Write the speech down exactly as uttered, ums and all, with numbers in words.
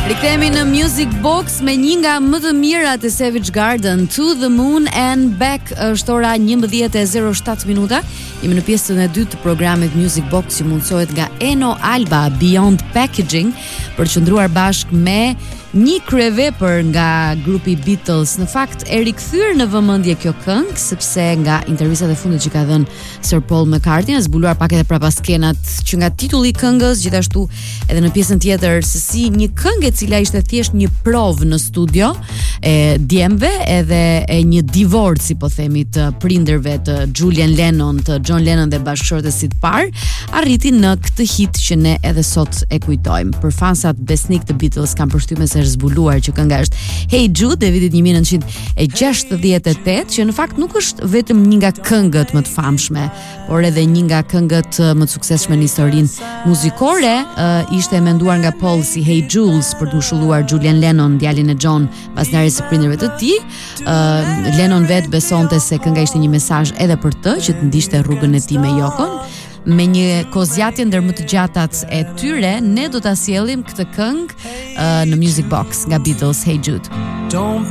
Rikthehemi në Music Box me një nga më të mirat e Savage Garden, To the Moon and Back. Është ora njëmbëdhjetë e zero shtat minuta. Jemi në pjesën e dytë të programit Music Box që mundsohet nga Eno Alba Beyond Packaging për të qëndruar bashkë me një kryevepër nga grupi Beatles. Në fakt e rikthyer në vëmendje kjo këngë sepse nga intervistat e fundit që ka dhënë Sir Paul McCartney është zbuluar pak edhe prapa skenat që nga titulli i këngës, gjithashtu edhe në pjesën tjetër se si një këngë e cila ishte thjesht një provë në studio e djemve edhe e një divorci, po themi, të prindërve të Julian Lennon, të John Lennon dhe bashkëshortesit parë, arriti në këtë hit që ne edhe sot e kujtojmë. Për fansat besnik të Beatles kanë përshtypjen se është zbuluar që kënga është Hey Jude e vitit një nëntëqind e gjashtëdhjetë e tetë, që në fakt nuk është vetëm një nga këngët më të famshme, por edhe një nga këngët më të suksesshme në historinë muzikore. Uh, ishte menduar nga Paul si Hey Jules për të ushulluar Julian Lennon, djalin e John, pas ndarjes së prindërve të tij. Uh, Lennon vet besonte se kënga ishte një mesazh edhe për të, që të ndiqte rrugën e tij me Yokon. Me një kozjatje ndër më të gjatat e tyre, ne do ta sjellim këtë këngë uh, në Music Box nga Beatles, Hey Jude. Don't